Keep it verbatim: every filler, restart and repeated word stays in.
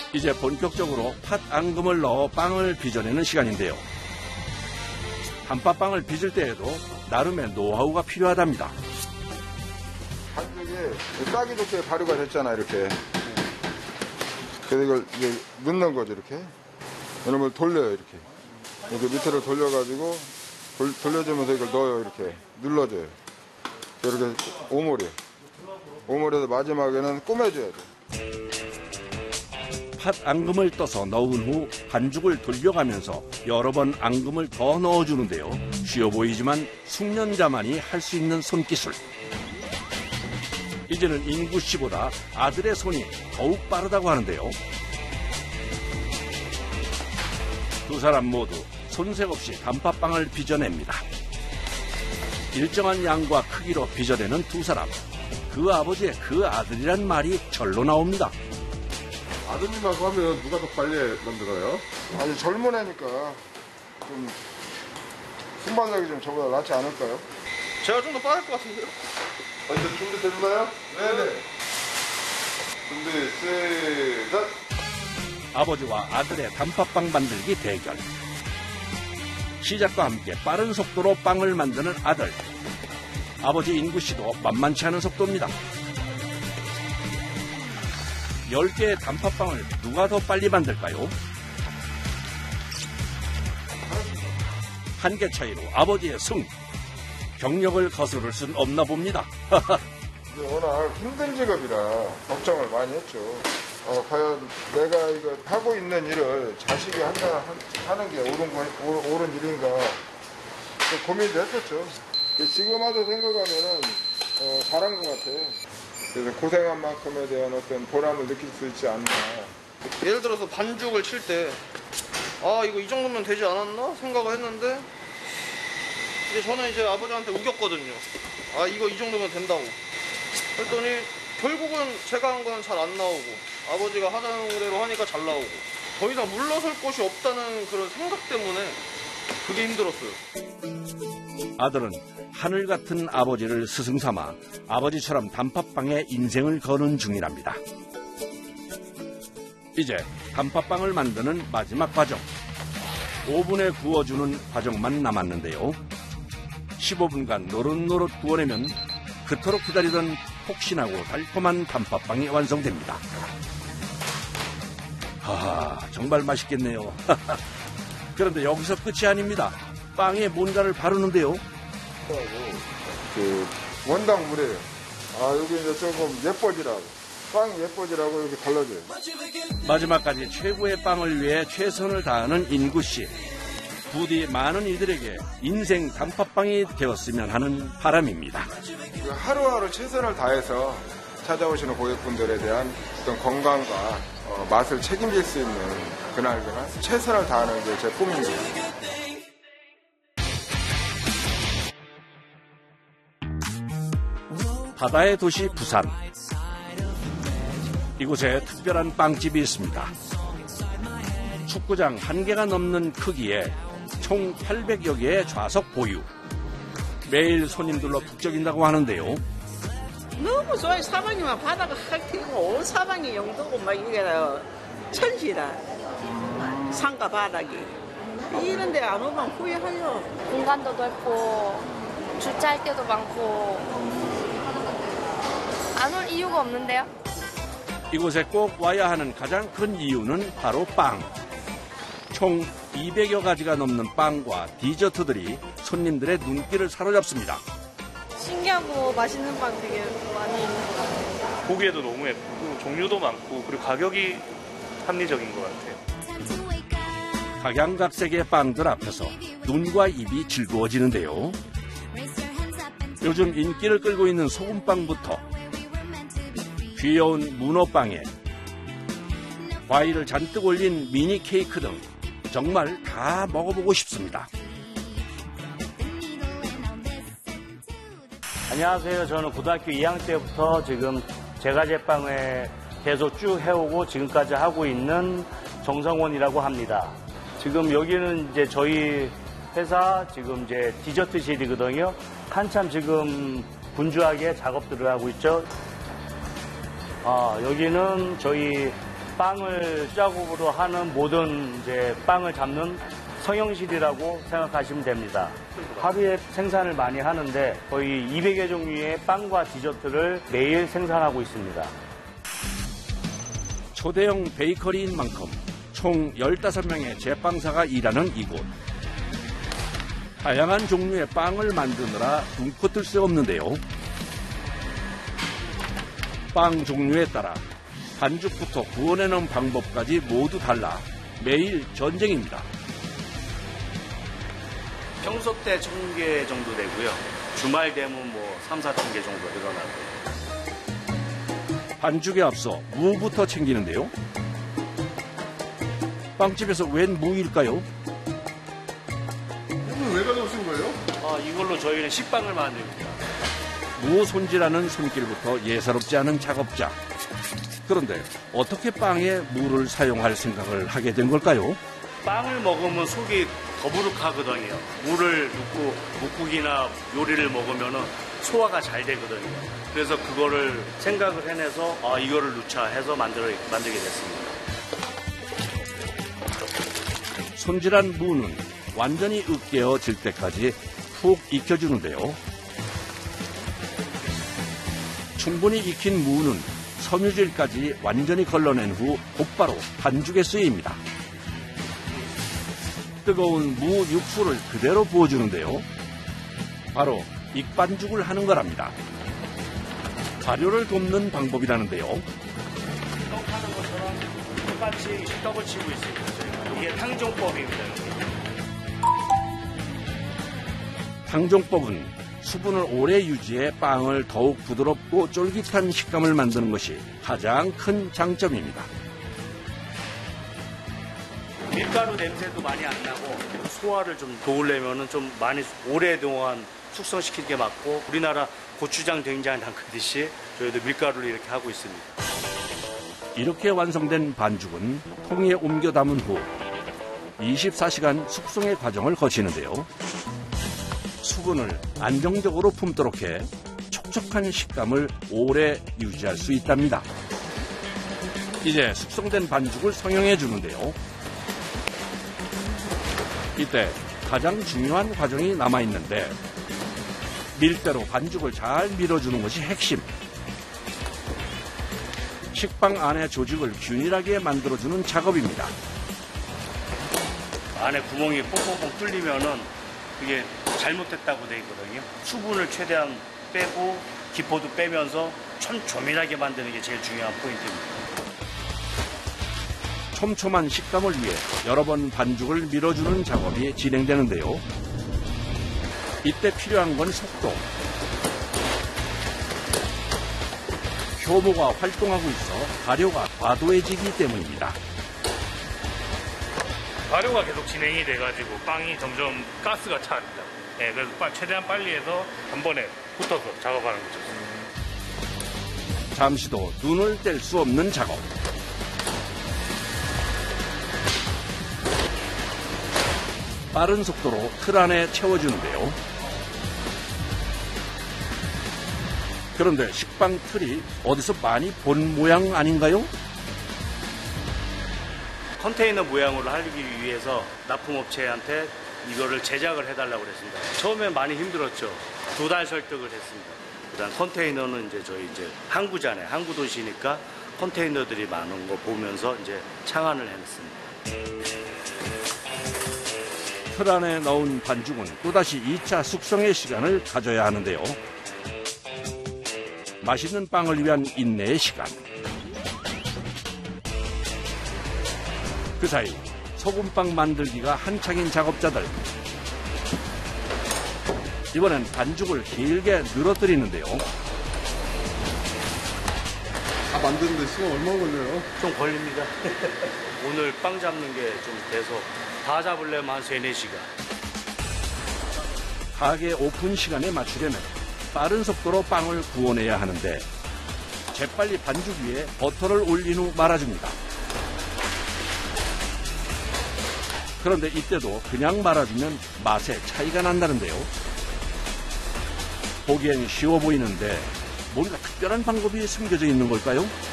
이제 본격적으로 팥 앙금을 넣어 빵을 빚어내는 시간인데요. 단팥빵을 빚을 때에도 나름의 노하우가 필요하답니다. 반죽이 싸기 좋게 발효가 됐잖아, 이렇게. 그래서 이걸 이제 넣는 거죠, 이렇게. 이런 걸 돌려요, 이렇게. 이렇게 밑으로 돌려가지고 돌, 돌려주면서 이걸 넣어요, 이렇게. 눌러줘요. 이렇게 오모리. 오모리에서 마지막에는 꼬매줘야 돼. 팥 앙금을 떠서 넣은 후 반죽을 돌려가면서 여러 번 앙금을 더 넣어주는데요. 쉬워 보이지만 숙련자만이 할 수 있는 손기술. 이제는 인구 씨보다 아들의 손이 더욱 빠르다고 하는데요. 두 사람 모두 손색 없이 단팥빵을 빚어냅니다. 일정한 양과 크기로 빚어내는 두 사람. 그 아버지의 그 아들이란 말이 절로 나옵니다. 아드님하고 하면 누가 더 빨리 만들어요? 아주 젊은 애니까 좀 순발력이 좀 저보다 낫지 않을까요? 제가 좀 더 빠를 것 같은데요? 아, 이제 준비됐나요? 네네. 준비, 시작! 아버지와 아들의 단팥빵 만들기 대결. 시작과 함께 빠른 속도로 빵을 만드는 아들. 아버지 인구 씨도 만만치 않은 속도입니다. 열 개의 단팥빵을 누가 더 빨리 만들까요? 한 개 차이로 아버지의 승. 경력을 거스를 순 없나 봅니다. 워낙 힘든 직업이라 걱정을 많이 했죠. 어, 과연 내가 이거 하고 있는 일을 자식이 한다, 하는 게 옳은, 거, 옳은 일인가 고민도 했었죠. 지금 와서 생각하면은 어, 잘한 것 같아요. 그래서 고생한 만큼에 대한 어떤 보람을 느낄 수 있지 않나. 예를 들어서 반죽을 칠 때 아 이거 이 정도면 되지 않았나 생각을 했는데 이제 저는 이제 아버지한테 우겼거든요. 아 이거 이 정도면 된다고. 그랬더니 결국은 제가 한 건 잘 안 나오고 아버지가 하자는 대로 하니까 잘 나오고 더 이상 물러설 곳이 없다는 그런 생각 때문에 그게 힘들었어요. 아들은 하늘 같은 아버지를 스승삼아 아버지처럼 단팥빵에 인생을 거는 중이랍니다. 이제 단팥빵을 만드는 마지막 과정. 오븐에 구워주는 과정만 남았는데요. 십오 분간 노릇노릇 구워내면 그토록 기다리던 폭신하고 달콤한 단팥빵이 완성됩니다. 하하, 정말 맛있겠네요. 그런데 여기서 끝이 아닙니다. 빵에 뭔가를 바르는데요. 그 원당 물이에요. 아 여기 이제 조금 예뻐지라고. 빵이 예뻐지라고 이렇게 발라줘요. 마지막까지 최고의 빵을 위해 최선을 다하는 인구 씨. 부디 많은 이들에게 인생 단팥빵이 되었으면 하는 바람입니다. 하루하루 최선을 다해서 찾아오시는 고객분들에 대한 어떤 건강과 어, 맛을 책임질 수 있는 그날 그날 최선을 다하는 게 제 꿈입니다. 바다의 도시 부산. 이곳에 특별한 빵집이 있습니다. 축구장 한 개가 넘는 크기에 총 팔백여 개의 좌석 보유. 매일 손님들로 북적인다고 하는데요. 너무 좋아요. 사방이만 바다가 확 튀고 온 사방이 영도고 막 이게 천지다. 산과 바닥이. 이런데 안 오면 후회해요. 공간도 넓고 주차할 때도 많고 안 올 이유가 없는데요. 이곳에 꼭 와야 하는 가장 큰 이유는 바로 빵. 총 이백여 가지가 넘는 빵과 디저트들이 손님들의 눈길을 사로잡습니다. 신기하고 맛있는 빵 되게 많이 있는 것 같아요. 보기에도 너무 예쁘고 종류도 많고 그리고 가격이 합리적인 것 같아요. 각양각색의 빵들 앞에서 눈과 입이 즐거워지는데요. 요즘 인기를 끌고 있는 소금빵부터 귀여운 문어빵에 과일을 잔뜩 올린 미니 케이크 등 정말 다 먹어보고 싶습니다. 안녕하세요. 저는 고등학교 이 학년 때부터 지금 제과제빵을 계속 쭉 해오고 지금까지 하고 있는 정성원이라고 합니다. 지금 여기는 이제 저희 회사 지금 이제 디저트실이거든요. 한참 지금 분주하게 작업들을 하고 있죠. 아, 여기는 저희 빵을 작업으로 하는 모든 이제 빵을 잡는 성형실이라고 생각하시면 됩니다. 하루에 생산을 많이 하는데 거의 이백 여 종류의 빵과 디저트를 매일 생산하고 있습니다. 초대형 베이커리인 만큼 총 열다섯 명의 제빵사가 일하는 이곳. 다양한 종류의 빵을 만드느라 눈코 뜰 새 없는데요. 빵 종류에 따라 반죽부터 구워내는 방법까지 모두 달라 매일 전쟁입니다. 평소 때 천 개 정도 되고요. 주말 되면 뭐 삼, 사천 개 정도 늘어나고요. 반죽에 앞서 무부터 챙기는데요. 빵집에서 웬 무일까요? 이걸 왜 가져오신 거예요? 아, 이걸로 저희는 식빵을 만듭니다. 무 손질하는 손길부터 예사롭지 않은 작업자. 그런데 어떻게 빵에 무를 사용할 생각을 하게 된 걸까요? 빵을 먹으면 속이 더부룩하거든요. 무를 넣고 묵국이나 요리를 먹으면 소화가 잘 되거든요. 그래서 그거를 생각을 해내서 아, 이거를 넣자 해서 만들어, 만들게 됐습니다. 손질한 무는 완전히 으깨어질 때까지 푹 익혀주는데요. 충분히 익힌 무는 섬유질까지 완전히 걸러낸 후 곧바로 반죽에 쓰입니다. 뜨거운 무 육수를 그대로 부어주는데요. 바로 익반죽을 하는 거랍니다. 발효를 돕는 방법이라는데요. 떡하는 것처럼 똑같이 떡을 치고 있습니다. 이게 탕종법입니다. 탕종법은 수분을 오래 유지해 빵을 더욱 부드럽고 쫄깃한 식감을 만드는 것이 가장 큰 장점입니다. 밀가루 냄새도 많이 안 나고 소화를 좀 도우려면 좀 많이 오랫동안 숙성시키는 게 맞고 우리나라 고추장 된장 담그듯이 저희도 밀가루를 이렇게 하고 있습니다. 이렇게 완성된 반죽은 통에 옮겨 담은 후 이십사 시간 숙성의 과정을 거치는데요. 수분을 안정적으로 품도록 해 촉촉한 식감을 오래 유지할 수 있답니다. 이제 숙성된 반죽을 성형해 주는데요. 이때 가장 중요한 과정이 남아있는데 밀대로 반죽을 잘 밀어주는 것이 핵심. 식빵 안의 조직을 균일하게 만들어주는 작업입니다. 안에 구멍이 뽕뽕뽕 뚫리면은 그게 잘못됐다고 돼 있거든요. 수분을 최대한 빼고 기포도 빼면서 촘촘하게 만드는 게 제일 중요한 포인트입니다. 촘촘한 식감을 위해 여러 번 반죽을 밀어주는 작업이 진행되는데요. 이때 필요한 건 속도. 효모가 활동하고 있어 발효가 과도해지기 때문입니다. 발효가 계속 진행이 돼가지고 빵이 점점 가스가 차입니다. 네, 그래서 최대한 빨리 해서 한 번에 붙어서 작업하는 거죠. 잠시도 눈을 뗄 수 없는 작업. 빠른 속도로 틀 안에 채워주는데요. 그런데 식빵 틀이 어디서 많이 본 모양 아닌가요? 컨테이너 모양으로 하기 위해서 납품업체한테 이거를 제작을 해달라고 그랬습니다. 처음엔 많이 힘들었죠. 두 달 설득을 했습니다. 그다음 컨테이너는 이제 저희 이제 항구잖아요. 항구 도시니까 컨테이너들이 많은 거 보면서 이제 창안을 해냈습니다. 틀 안에 넣은 반죽은 또다시 이 차 숙성의 시간을 가져야 하는데요. 맛있는 빵을 위한 인내의 시간. 그 사이 소금빵 만들기가 한창인 작업자들. 이번엔 반죽을 길게 늘어뜨리는데요. 다 만드는데 시간 얼마 걸려요? 좀 걸립니다. 오늘 빵 잡는 게 좀 돼서 다 잡으려면 한 세네 시간. 가게 오픈 시간에 맞추려면 빠른 속도로 빵을 구워내야 하는데 재빨리 반죽 위에 버터를 올린 후 말아줍니다. 그런데 이때도 그냥 말아주면 맛에 차이가 난다는데요. 보기엔 쉬워 보이는데 뭔가 특별한 방법이 숨겨져 있는 걸까요?